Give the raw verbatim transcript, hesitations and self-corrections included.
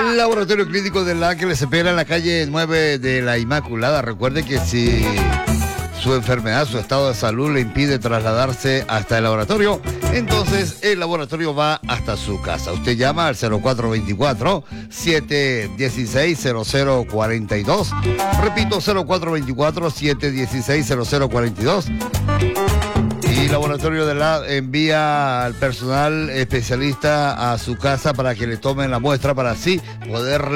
Laboratorio Clínico del A que les espera en la calle nueve de la Inmaculada. Recuerde que si su enfermedad, su estado de salud le impide trasladarse hasta el laboratorio, entonces el laboratorio va hasta su casa. Usted llama al cero cuatro veinticuatro, siete dieciséis, cero cero cuarenta y dos. Repito, cero cuatro veinticuatro, siete dieciséis, cero cero cuarenta y dos. Y Laboratorio de la envía al personal especialista a su casa para que le tomen la muestra para así poder